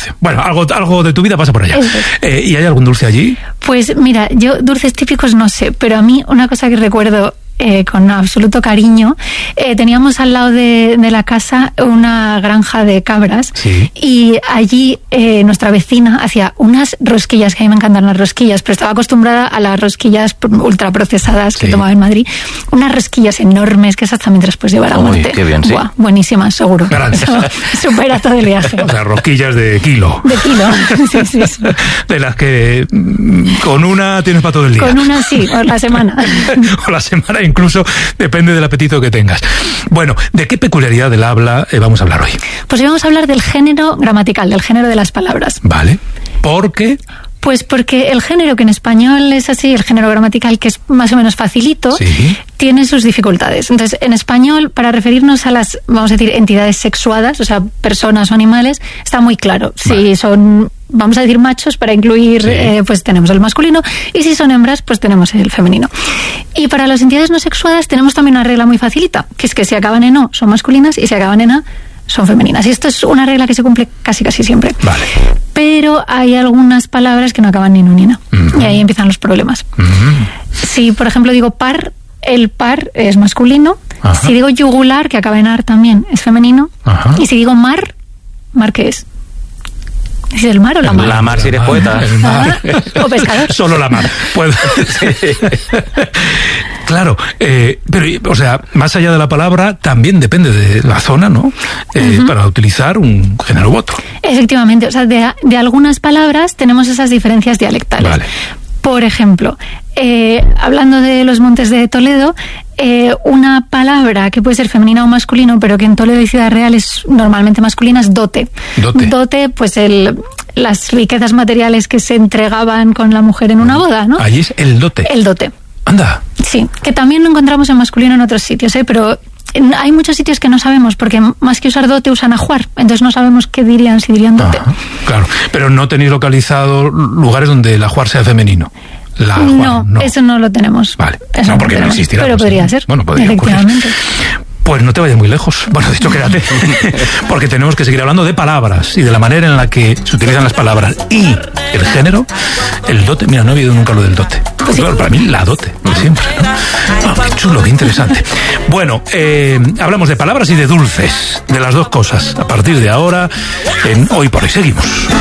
dulce. Bueno, algo de tu vida pasa por allá. ¿Y hay algún dulce allí? Pues mira, yo dulces típicos no sé, pero a mí una cosa que recuerdo con absoluto cariño, teníamos al lado de la casa una granja de cabras, sí. Y allí nuestra vecina hacía unas rosquillas, que a mí me encantan las rosquillas, pero estaba acostumbrada a las rosquillas ultraprocesadas que tomaba en Madrid, unas rosquillas enormes que esas también te las puedes llevar a muerte. Qué bien, sí. Buah, buenísimas, seguro. Eso supera todo el viaje. O sea, rosquillas de kilo. De kilo, sí. De las que con una tienes para todo el día. Con una sí, o la semana. O la semana incluso, depende del apetito que tengas. Bueno, ¿de qué peculiaridad del habla vamos a hablar hoy? Pues hoy vamos a hablar del género gramatical, del género de las palabras. Vale. ¿Por qué? Pues porque el género, que en español es así, el género gramatical, que es más o menos facilito, sí, tiene sus dificultades. Entonces, en español, para referirnos a las, vamos a decir, entidades sexuadas, o sea, personas o animales, está muy claro. Vale. Si son, vamos a decir, machos, para incluir, pues tenemos el masculino, y si son hembras, pues tenemos el femenino. Y para las entidades no sexuadas tenemos también una regla muy facilita, que es que si acaban en O son masculinas y si acaban en A son femeninas. Y esto es una regla que se cumple casi siempre. Vale. Pero hay algunas palabras que no acaban ni en O ni en A. Y ahí empiezan los problemas. Si, por ejemplo, digo par, el par es masculino. Ajá. Si digo yugular, que acaba en ar también, es femenino. Ajá. Y si digo mar, ¿mar qué es? ¿Es el mar o la mar? La mar, si eres poeta. El mar. ¿O pescador? Solo la mar. Claro, pero, o sea, más allá de la palabra, también depende de la zona, ¿no? Para utilizar un género u otro. Efectivamente, o sea, de algunas palabras tenemos esas diferencias dialectales. Vale. Por ejemplo, hablando de los Montes de Toledo, una palabra que puede ser femenina o masculino, pero que en Toledo y Ciudad Real es normalmente masculina, es dote. Dote, pues las riquezas materiales que se entregaban con la mujer en una boda, ¿no? Allí es el dote. El dote. Anda. Sí, que también lo encontramos en masculino en otros sitios, pero hay muchos sitios que no sabemos, porque más que usar dote usan ajuar, entonces no sabemos qué dirían si dirían dote. Ajá, claro, pero no tenéis localizado lugares donde el ajuar sea femenino. No, eso no lo tenemos. Vale, eso no, porque no existirá. Pero podría ser. Bueno, podría efectivamente. Pues no te vayas muy lejos. Bueno, de hecho, quédate. Porque tenemos que seguir hablando de palabras y de la manera en la que se utilizan las palabras. Y el género, el dote. Mira, no he oído nunca lo del dote. Pues sí. Claro, para mí la dote, de siempre, ¿no? Qué chulo, qué interesante. Bueno, hablamos de palabras y de dulces, de las dos cosas. A partir de ahora, en Hoy por Hoy seguimos.